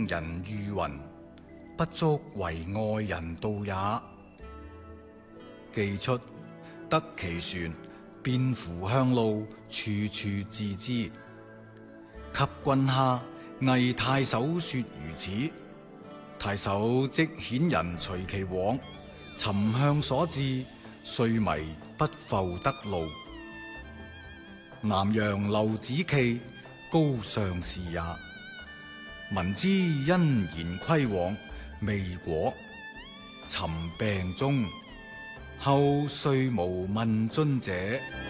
人喻云：不足為外人道也。既出，得其船，便扶向路，處處致之。及郡下，魏太守說如此。太守即遣人隨其往，尋向所至，遂迷不復得路。南陽劉子驥，高尚士也。聞之欣然歸往，未果，尋病終。後遂無問津者。